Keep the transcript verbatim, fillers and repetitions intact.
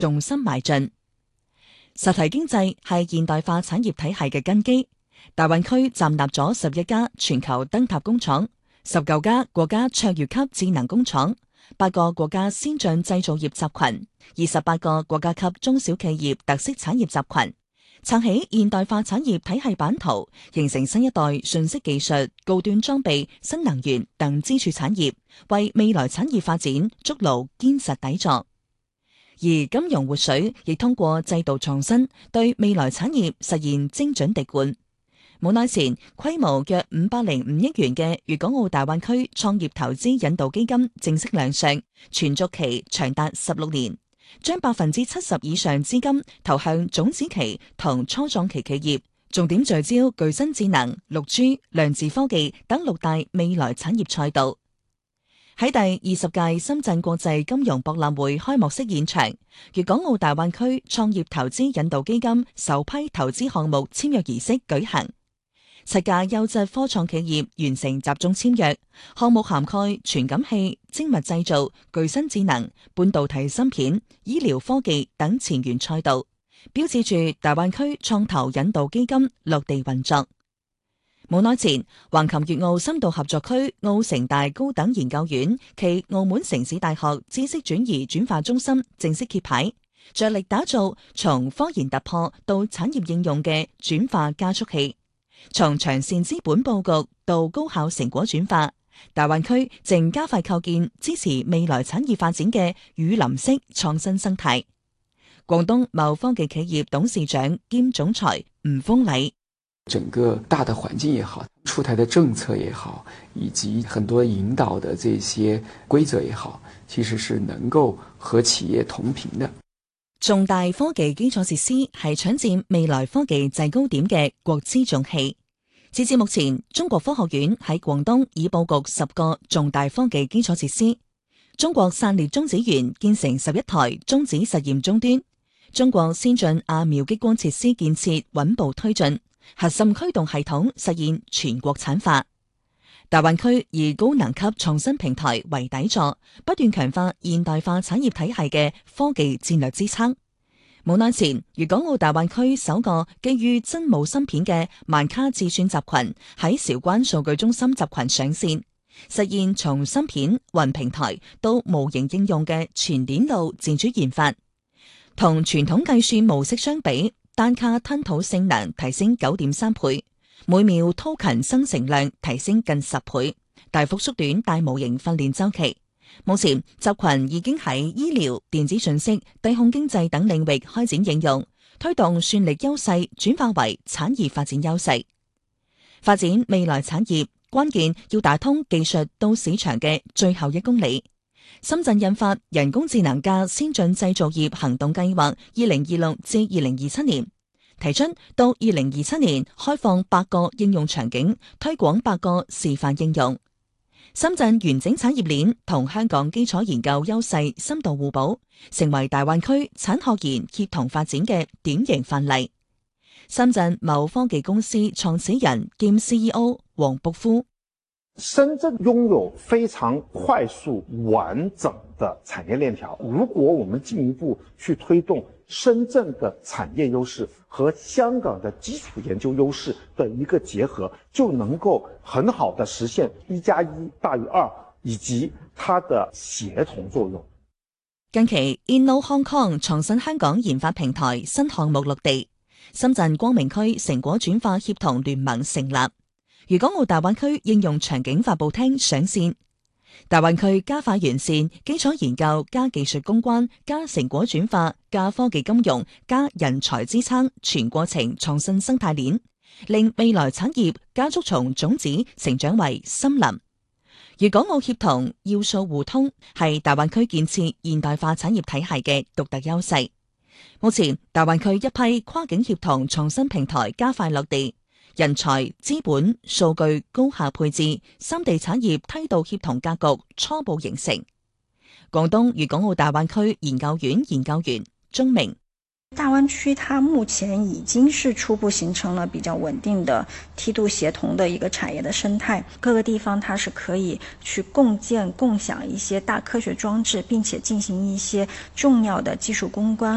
重心邁進。實體經濟係現代化產業體系嘅根基。大灣區站立咗十一家全球燈塔工廠、十九家國家卓越級智能工廠、八個國家先進製造業集群、二十八個國家級中小企業特色產業集群，撐起現代化產業體系版圖，形成新一代信息技術、高端裝備、新能源等支柱產業，為未來產業發展築牢堅實底座。而金融活水亦通過制度創新，對未來產業實現精準滴灌。冇耐前，規模約五百零五億元嘅粵港澳大灣區創業投資引導基金正式亮相，存續期長達十六年，將百分之七十以上資金投向種子期同初創期企業，重點聚焦具新智能、六 G、量子科技等六大未來產業賽道。喺第二十屆深圳國際金融博覽會開幕式現場，粵港澳大灣區創業投資引導基金首批投資項目簽約儀式舉行。七家優質科創企業完成集中簽約，項目涵蓋傳感器、精密製造、具新智能、半導體芯片、醫療科技等前沿賽道，標誌住大灣區創投引導基金落地運作。冇耐前，橫琴粵澳深度合作區澳城大高等研究院暨澳門城市大學知識轉移轉化中心正式揭牌，着力打造從科研突破到產業應用嘅轉化加速器。從長線資本佈局到高效成果轉化，大灣區正加快構建支持未來產業發展嘅雨林式創新生態。廣東貿科技企業董事長兼總裁吳鋒禮： 整個大的環境也好，出台的政策也好，以及很多引導的這些規則也好，其實是能夠和企業同頻的。 重大科技基礎設施係搶佔未來科技制高點嘅國之重器。截至目前，中國科學院喺廣東已佈局十個重大科技基礎設施。中國散裂中子源建成十一台中子實驗終端。中國先進亞秒激光設施建設穩步推進，核心驅動系統實現全國產化。大灣區以高能級創新平台為底座，不斷強化現代化產業體系嘅科技戰略支撐。冇耐前，粵港澳大灣區首個基於真武芯片嘅萬卡智算集群喺韶關數據中心集群上線，實現從芯片、雲平台到模型應用嘅全鏈路自主研發。同傳統計算模式相比，單卡吞吐性能提升九點三倍。每秒 token 生成量提升近十倍，大幅縮短大模型訓練週期。目前集群已經喺醫療、電子信息、低控經濟等領域開展應用，推動算力優勢轉化為產業發展優勢。發展未來產業，關鍵要打通技術到市場嘅最後一公里。深圳印發人工智能加先進製造業行動計劃，二零二六至二零二七年。提出到二零二七年開放八個應用場景，推廣八個示範應用。深圳完整產業鏈同香港基礎研究優勢深度互補，成為大灣區產學研協同發展嘅典型範例。深圳貿科技公司創始人兼 C E O 黃卜夫： 深圳擁有非常快速完整的產業鏈條，如果我們進一步去推動深圳的產業優勢和香港的基礎研究優勢的一個結合，就能夠很好的實現一加一大於二，以及它的協同作用。 近期 Inno Hong Kong 創新香港研發平台新項目落地，深圳光明區成果轉化協同聯盟成立，粵港澳大灣區應用場景發佈廳上線。大灣區加快完善基礎研究加技術攻關加成果轉化加科技金融加人才支撐全過程創新生態鏈，令未來產業加速從種子成長為森林。粵港澳協同要素互通係大灣區建設現代化產業體系嘅獨特優勢。目前大灣區一批跨境協同創新平台加快落地。人才、資本、數據高效配置，三地產業梯度協同格局初步形成。廣東粵港澳大灣區研究院研究員鍾明： 大灣區它目前已經是初步形成了比較穩定的梯度協同的一個產業的生態，各個地方它是可以去共建共享一些大科學裝置，並且進行一些重要的技術攻關。